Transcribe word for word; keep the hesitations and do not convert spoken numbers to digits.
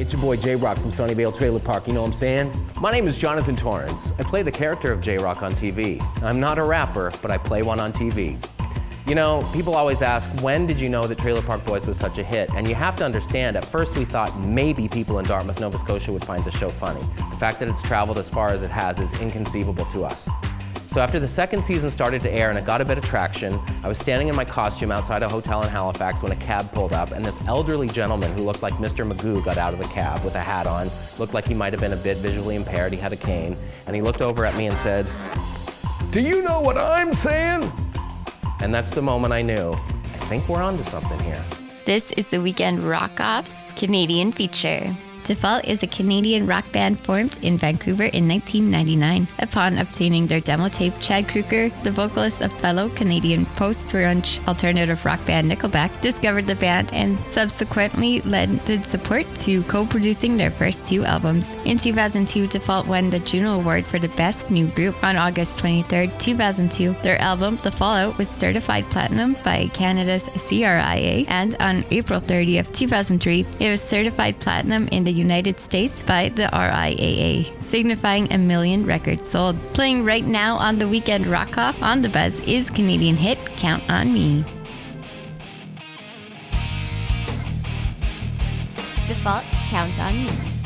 it's your boy J-Rock from Sunnyvale Trailer Park, you know what I'm saying? My name is Jonathan Torrance. I play the character of J-Rock on T V. I'm not a rapper, but I play one on T V. You know, people always ask, when did you know that Trailer Park Boys was such a hit? And you have to understand, at first we thought maybe people in Dartmouth, Nova Scotia would find the show funny. The fact that it's traveled as far as it has is inconceivable to us. So after the second season started to air and it got a bit of traction, I was standing in my costume outside a hotel in Halifax when a cab pulled up, and this elderly gentleman who looked like Mister Magoo got out of the cab with a hat on, looked like he might have been a bit visually impaired, he had a cane, and he looked over at me and said, "Do you know what I'm saying?" And that's the moment I knew, I think we're onto something here. This is the Weekend Rock-Off's Canadian feature. Default is a Canadian rock band formed in Vancouver in nineteen ninety-nine. Upon obtaining their demo tape, Chad Kroeger, the vocalist of fellow Canadian post-grunge alternative rock band Nickelback, discovered the band and subsequently lended support to co-producing their first two albums. In two thousand two, Default won the Juno Award for the Best New Group. On August twenty-third, two thousand two, their album, The Fallout, was certified platinum by Canada's C R I A, and on April thirtieth, two thousand three, it was certified platinum in the United States by the R I A A, signifying a million records sold. Playing right now on the Weekend Rock-Off on The Buzz is Canadian hit Count on Me. Default, Count on Me.